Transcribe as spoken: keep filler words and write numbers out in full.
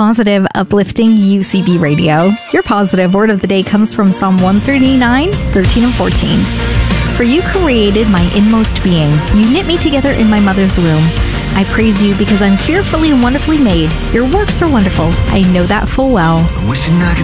positive, uplifting U C B Radio. Your positive word of the day comes from Psalm one thirty-nine, thirteen and fourteen. For you created my inmost being. You knit me together in my mother's womb. I praise you because I'm fearfully and wonderfully made. Your works are wonderful. I know that full well. Wishing I could